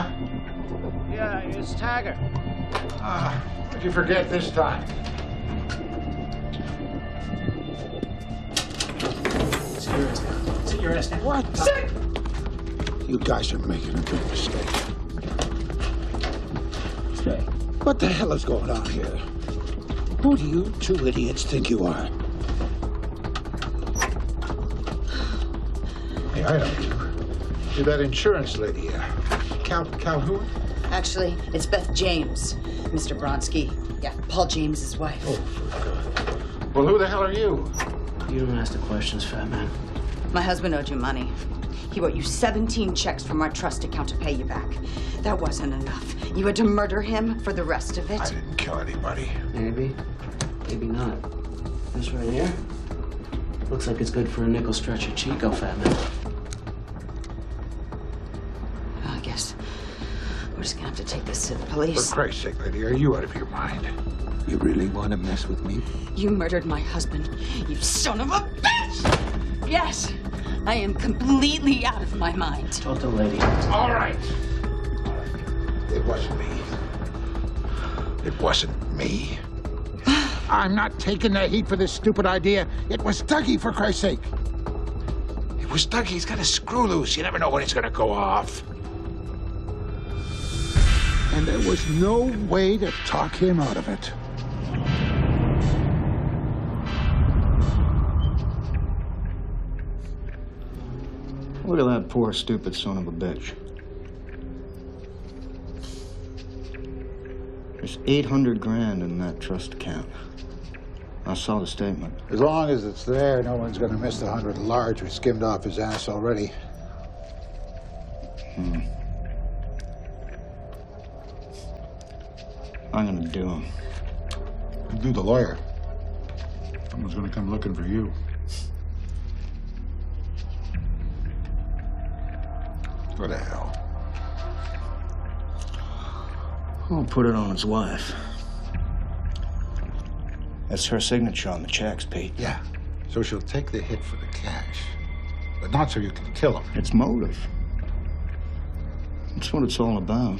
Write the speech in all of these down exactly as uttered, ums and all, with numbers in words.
Huh? Yeah, it's Taggart. Ah, what'd you forget this time? Sit your ass down. Sit your ass down. What? Sit! You guys are making a big mistake. Stay. What the hell is going on here? Who do you two idiots think you are? Hey, I know you. You're that insurance lady, uh, Cal Calhoun? Actually, it's Beth James, Mister Bronski. Yeah, Paul James's wife. Oh, for God. Well, who the hell are you? You don't ask the questions, fat man. My husband owed you money. He wrote you seventeen checks from our trust account to pay you back. That wasn't enough. You had to murder him for the rest of it. I didn't kill anybody. Maybe. Maybe not. This right here? Looks like it's good for a nickel stretcher Chico, fat man. I guess we're just gonna have to take this to the police. For Christ's sake, lady, are you out of your mind? You really want to mess with me? You murdered my husband, you son of a bitch! Yes, I am completely out of my mind. Talk to the lady. All right. It wasn't me. It wasn't me. I'm not taking the heat for this stupid idea. It was Dougie, for Christ's sake. It was Dougie. He's got a screw loose. You never know when it's going to go off. And there was no way to talk him out of it. Look at that poor, stupid son of a bitch. There's eight hundred grand in that trust account. I saw the statement. As long as it's there, no one's going to miss the hundred large we skimmed off his ass already. Hmm. I'm gonna do him. Do the lawyer. Someone's going to come looking for you. What the hell? I'll put it on his wife. That's her signature on the checks, Pete. Yeah. So she'll take the hit for the cash. But not so you can kill him. It's motive. That's what it's all about.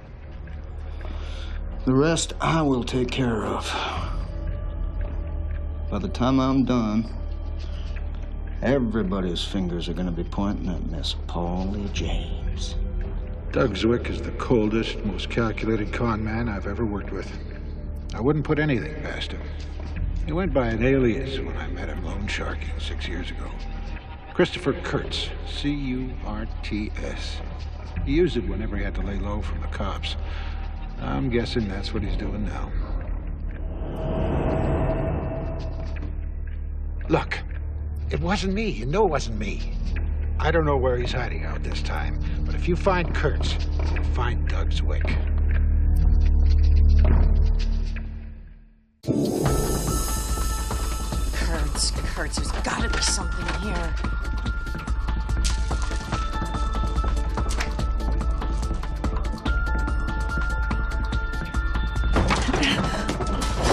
The rest I will take care of. By the time I'm done, everybody's fingers are going to be pointing at Miss Paulie James. Doug Zwick is the coldest, most calculated con man I've ever worked with. I wouldn't put anything past him. He went by an alias when I met him loan sharking six years ago. Christopher Kurtz, C U R T S. He used it whenever he had to lay low from the cops. I'm guessing that's what he's doing now. Look, it wasn't me. You know it wasn't me. I don't know where he's hiding out this time, but if you find Kurtz, you'll find Doug Zwick.